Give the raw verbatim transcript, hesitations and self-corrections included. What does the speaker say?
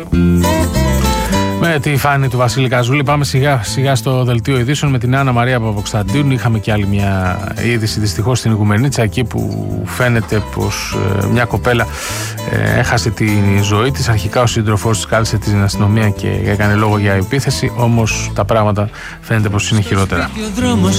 Με τη φάνη του Βασίλη Καζούλη πάμε σιγά σιγά στο δελτίο ειδήσεων με την Άννα Μαρία Παπακοσταντίνου. Είχαμε και άλλη μια είδηση δυστυχώς στην Οικουμενίτσα, εκεί που φαίνεται πως ε, μια κοπέλα ε, έχασε τη ζωή της. Αρχικά ο σύντροφός της κάλεσε την αστυνομία και έκανε λόγο για επίθεση, όμως τα πράγματα φαίνεται πως είναι χειρότερα.